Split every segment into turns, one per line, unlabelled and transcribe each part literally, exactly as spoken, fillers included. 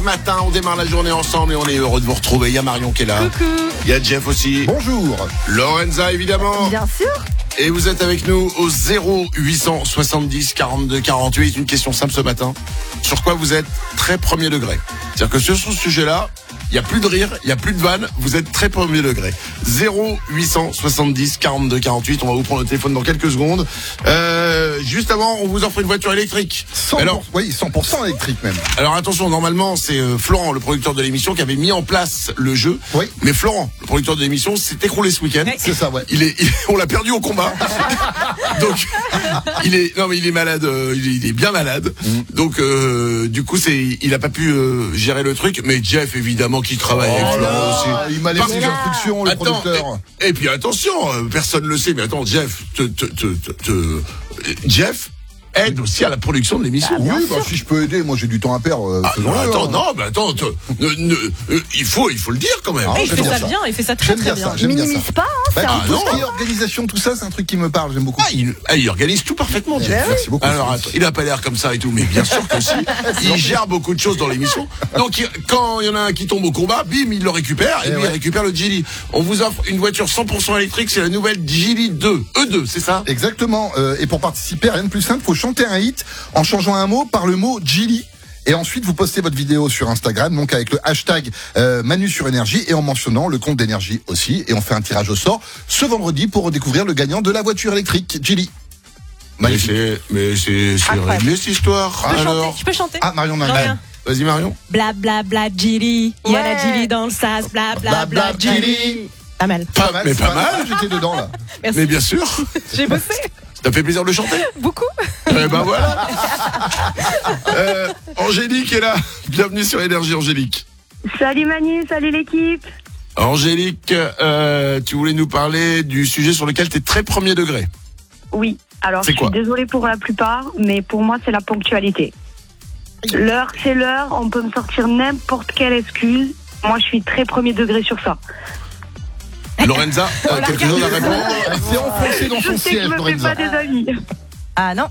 matin, on démarre la journée ensemble et on est heureux de vous retrouver. Il y a Marion qui est là.
Coucou.
Il y a Jeff aussi.
Bonjour.
Lorenza évidemment.
Bien sûr.
Et vous êtes avec nous au zéro huit cent soixante-dix quarante-deux quarante-huit. Une question simple ce matin. Sur quoi vous êtes très premier degré. C'est-à-dire que sur ce sujet-là, il n'y a plus de rire, il n'y a plus de vanne, vous êtes très premier degré. zéro huit cent soixante-dix quarante-deux quarante-huit, on va vous prendre le téléphone dans quelques secondes. Euh, juste avant, on vous offre une voiture électrique.
cent pour cent, alors, oui, cent pour cent électrique même.
Alors attention, normalement, c'est euh, Florent, le producteur de l'émission, qui avait mis en place le jeu.
Oui.
Mais Florent, le producteur de l'émission, s'est écroulé ce week-end.
C'est ça, ouais.
Il est, il, on l'a perdu au combat. Donc, il est, non mais il est malade, euh, il, est, il est bien malade. Mmh. Donc, euh, du coup, c'est, il a pas pu euh, gérer le truc. Mais Jeff, évidemment, qui travaille
oh
avec Florent aussi.
Il m'a laissé les instructions, le
attends,
producteur.
Et, et puis attention, euh, personne ne le sait, mais attends, Jeff, te, te, te, te, te, Jeff aide aussi à la production de l'émission.
Ah, oui, bah, si je peux aider, moi j'ai du temps à perdre. Euh,
ah, non, attends,
hein.
non, mais attends, te, ne, ne, euh, il faut, il faut le dire quand même.
Ah,
il fait ça,
ça
bien, il fait ça très
j'aime
très
bien.
bien.
Ça, j'aime bien
Minimise
ça.
pas, hein,
bah,
c'est
ah,
un
tout
peu
ce qui est organisation, tout ça, c'est un truc qui me parle, j'aime beaucoup.
Ah, il, ah, il organise tout parfaitement, Jeff.
Eh Merci beaucoup.
Alors, attends, il a pas l'air comme ça et tout, mais bien sûr que si. Il gère beaucoup de choses dans l'émission. Donc, il, quand il y en a un qui tombe au combat, bim, il le récupère et, et lui, ouais. il récupère le Geely. On vous offre une voiture cent pour cent électrique, c'est la nouvelle Geely deux. E deux, c'est ça?
Exactement. Euh, et pour participer, rien de plus simple, faut chanter un hit en changeant un mot par le mot Geely. Et ensuite, vous postez votre vidéo sur Instagram, donc avec le hashtag euh, Manu sur Énergie et en mentionnant le compte d'Énergie aussi. Et on fait un tirage au sort ce vendredi pour redécouvrir le gagnant de la voiture électrique Geely.
Mais c'est, mais c'est, c'est réglé cette histoire.
Je peux
Alors.
chanter, je peux chanter.
Ah, Marion n'a
rien.
Vas-y Marion.
Bla bla bla Geely, il y a la Geely dans le sas, bla bla bla Geely. Pas mal.
Pas mal,
mais pas mal.
J'étais dedans là.
Merci.
Mais bien sûr.
J'ai bossé.
Ça fait plaisir de le chanter.
Beaucoup.
Eh ben voilà. euh, Angélique est là. Bienvenue sur Énergie, Angélique.
Salut Manu, salut l'équipe.
Angélique, euh, tu voulais nous parler du sujet sur lequel tu es très premier degré.
Oui, alors
c'est
je
quoi
suis désolée pour la plupart, mais pour moi c'est la ponctualité. L'heure c'est l'heure, on peut me sortir n'importe quelle excuse. Moi je suis très premier degré sur ça.
Lorenza, euh, quelque chose à répondre?
Elle s'est enfoncée dans
Je
son
sais que
siège,
je me fais
Lorenza.
pas des amis.
Ah non.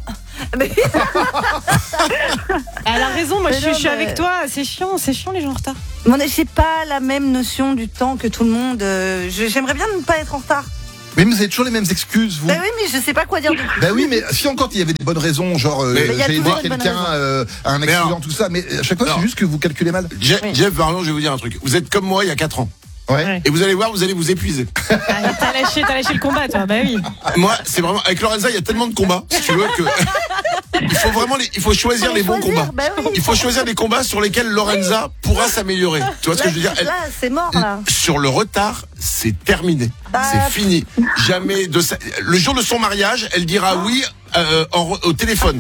Elle a raison, moi je suis,
non,
je suis
mais-
avec toi, c'est chiant, c'est chiant les gens en retard.
Bon, j'ai pas la même notion du temps que tout le monde. euh, je- J'aimerais bien ne pas être en retard.
Mais vous avez toujours les mêmes excuses, vous.
Bah oui, mais je sais pas quoi dire de plus.
Bah oui, mais si encore il y avait des bonnes raisons, genre euh,
Mais
il y a
j'ai aidé
toujours une bonne
quelqu'un
raison.
euh, à un
Mais
accident,
alors-
tout ça, mais à chaque fois
Alors-
c'est juste que vous calculez mal.
Je-
Oui.
Jeff, pardon, je vais vous dire un truc. Vous êtes comme moi il y a quatre ans.
Ouais.
Et vous allez voir, vous allez vous épuiser.
Ah, t'as lâché, t'as lâché le combat toi, bah oui.
Moi, c'est vraiment, avec Lorenza, il y a tellement de combats, si tu veux, que il faut vraiment les, il faut choisir
Faut
les
les
bons
choisir,
combats.
bah oui.
Il faut choisir des combats sur lesquels Lorenza pourra s'améliorer. Tu vois ce que
Là,
je veux dire? Elle-
là, c'est mort là.
Sur le retard, c'est terminé.
Bah,
C'est fini. Jamais de sa... Le jour de son mariage, elle dira oui euh, en re- au téléphone.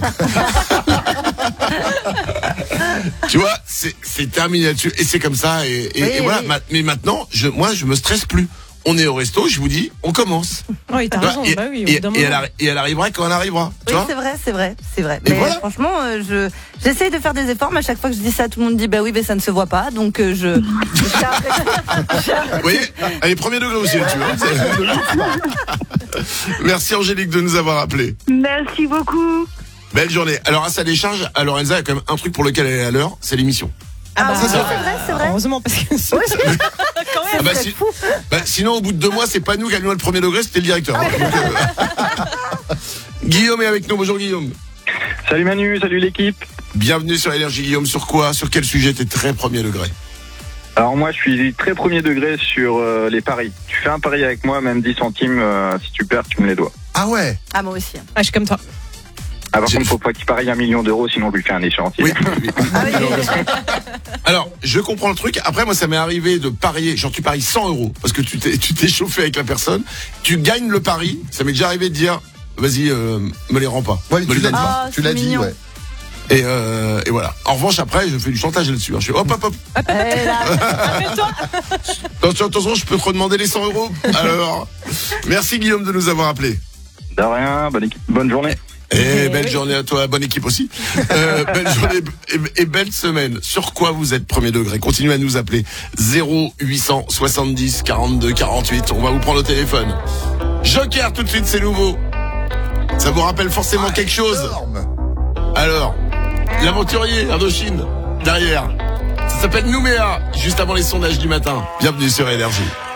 Tu vois, c'est c'est terminé là-dessus. Et c'est comme ça. Et, et,
Oui,
et voilà.
oui.
Ma- Mais maintenant, je, moi, je me stresse plus. On est au resto, je vous dis, on commence.
Oui, t'as
Tu vois,
raison,
et,
bah oui. au
et-
bout d'un
et elle,
moment.
arri- et elle arrivera quand elle arrivera. Tu
Oui,
vois
c'est vrai, c'est vrai, c'est vrai.
Et
Mais
voilà.
franchement, euh, je j'essaye de faire des efforts, mais à chaque fois que je dis ça, tout le monde dit bah oui, mais ça ne se voit pas, donc euh, je.
Vous voyez, elle est premier degré aussi, tu vois. Merci Angélique de nous avoir appelés.
Merci beaucoup.
Belle journée. Alors à sa décharge, à Lorenza, il y a quand même un truc pour lequel elle est à l'heure, c'est l'émission.
Ah bah,
Ah, c'est vrai, c'est vrai.
Heureusement parce que c'est quand
Ah
même.
bah,
c'est
si-
fou.
bah, sinon, au bout de deux mois, c'est pas nous qui avions le premier degré, c'était le directeur. Donc, euh, Guillaume est avec nous. Bonjour Guillaume.
Salut Manu, salut l'équipe.
Bienvenue sur Énergie Guillaume. Sur quoi? Sur quel sujet t'es très premier degré?
Alors moi je suis très premier degré sur euh, les paris. Tu fais un pari avec moi, même dix centimes, euh, si tu perds, tu me les dois.
Ah ouais.
Ah moi aussi.
Ah, je suis comme toi.
Ah, par
J'ai-
contre, faut pas qu'il parie un million d'euros, sinon on lui fait un échéancier.
Oui. oui.
Ah oui, oui, oui.
Alors, je comprends le truc. Après, moi, ça m'est arrivé de parier. Genre, tu paries cent euros parce que tu t'es, tu t'es chauffé avec la personne. Tu gagnes le pari. Ça m'est déjà arrivé de dire, vas-y, euh, me les rends pas.
Ouais, mais
Me
tu
les
l'as
donne
dit.
pas.
Ah,
Tu
c'est
l'as dit,
mignon.
ouais.
Et, euh, et voilà. En revanche, après, je fais du chantage là-dessus. hein. Je fais hop, hop, hop.
Eh là,
Arrête-toi.
Attention, attention, je peux te redemander les cent euros. Alors, merci Guillaume de nous avoir appelés.
De rien, bonne, équipe- bonne journée.
Et belle journée à toi, bonne équipe aussi. Euh, belle journée et, et belle semaine. Sur quoi vous êtes premier degré? Continuez à nous appeler zéro huit cent soixante-dix quarante-deux quarante-huit. On va vous prendre au téléphone. Joker tout de suite, c'est nouveau. Ça vous rappelle forcément quelque chose?
Énorme.
Alors, l'aventurier Indochine derrière. Ça s'appelle Nouméa, juste avant les sondages du matin. Bienvenue sur Énergie.